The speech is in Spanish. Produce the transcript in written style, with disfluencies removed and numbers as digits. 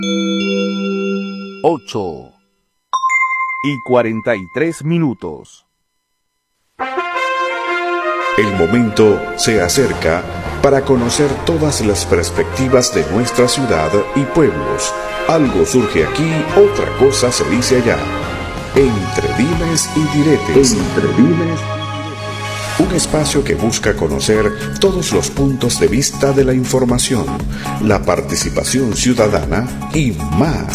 8:43. El momento se acerca para conocer todas las perspectivas de nuestra ciudad y pueblos. Algo surge aquí, otra cosa se dice allá. Entre dimes y diretes. Un espacio que busca conocer todos los puntos de vista de la información, la participación ciudadana y más.